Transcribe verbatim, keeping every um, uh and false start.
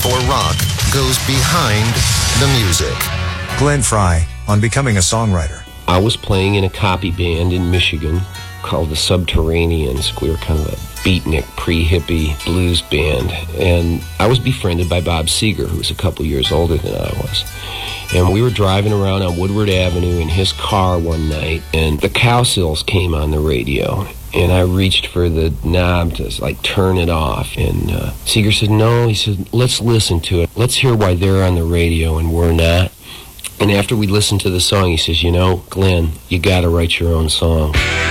for rock goes behind the music. Glenn Frey on becoming a songwriter. I was playing in a copy band in Michigan called the Subterraneans. We were kind of a beatnik, pre-hippie blues band. And I was befriended by Bob Seger, who was a couple years older than I was. And we were driving around on Woodward Avenue in his car one night, and the Cowsills came on the radio. And I reached for the knob to, like, turn it off. And uh, Seger said, no, he said, let's listen to it. Let's hear why they're on the radio and we're not. And after we listened to the song, he says, you know, Glenn, you got to write your own song.